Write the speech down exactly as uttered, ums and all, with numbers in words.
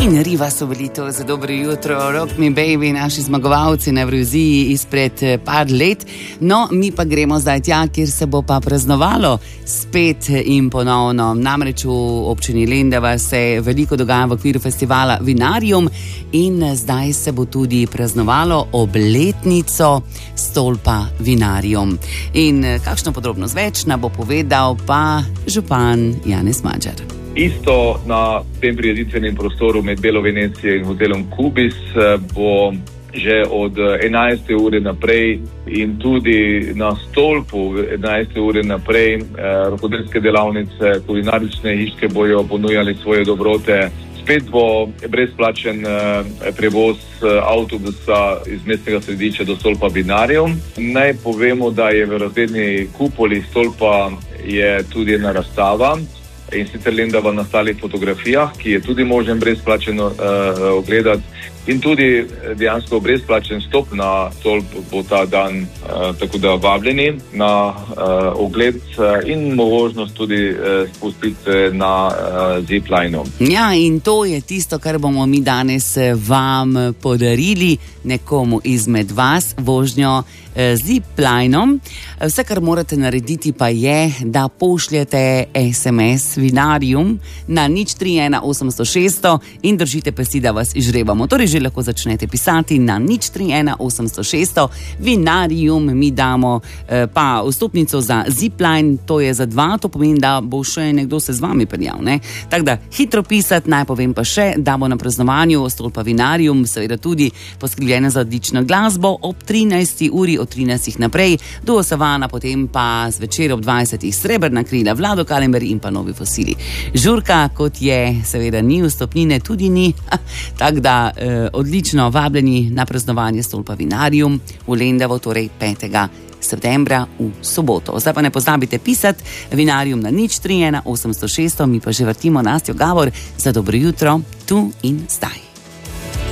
In Riva so bili to za dobro jutro, Rock Me Baby, naši zmagovalci na Evroviziji izpred par let. No, mi pa gremo zdaj tja, kjer se bo pa praznovalo spet in ponovno. Namreč v občini Lendava se veliko dogaja v okviru festivala Vinarium in zdaj se bo tudi praznovalo obletnico stolpa Vinarium. In kakšno podrobnost več nam bo povedal pa župan Janez Madžar. Isto na tem prireditvenem prostoru med Belo Venecijo in hotelom Kubis bo že od enajste ure naprej in tudi na stolpu enajste ure naprej rokodelske delavnice, kulinarične hiške bojo ponujali svoje dobrote. Spet bo brezplačen prevoz avtobusa iz mestnega središča do stolpa Vinarium. Naj povemo, da je v razgledni kupoli stolpa je tudi ena razstava, in sicer Lendava na stalih fotografijah, ki je tudi možen brezplačeno uh, ogledati in tudi dejansko brezplačen stop na stolp bo ta dan, uh, tako da vabljeni na uh, ogled uh, in možnost tudi uh, spustiti na uh, ziplineu. Ja, in to je tisto, kar bomo mi danes vam podarili, nekomu izmed vas, vožnjo uh, ziplinom. Vse, kar morate narediti pa je, da pošljete es em es Vinarium na nič tri ena osemsto šeststo in držite pesti, da vas izžrebamo. Torej že lahko začnete pisati na nič tri ena osemsto šeststo Vinarium, mi damo eh, pa vstopnico za zipline, to je za dva, to pomeni, da bo še nekdo se z vami prijal, ne? Tako da hitro pisati, naj povem pa še, da bo na praznovanju stolpa Vinarium seveda tudi poskrbljena za odlično glasbo ob trinajsti uri, od trinajstih naprej, Duo Savana, potem pa zvečer ob dvajsetih Srebrna krila, Vlado Kalember in pa Novi fosili. Žurka, kot je, seveda ni, vstopnine tudi ni, tako da eh, odlično vabljeni na praznovanje stolpa Vinarium v Lendavo, torej petega septembra v soboto. Zdaj pa ne pozabite pisati Vinarium na nič tri ena osemsto šeststo, mi pa že vrtimo Nastjo Gavor za dobro jutro tu in zdaj.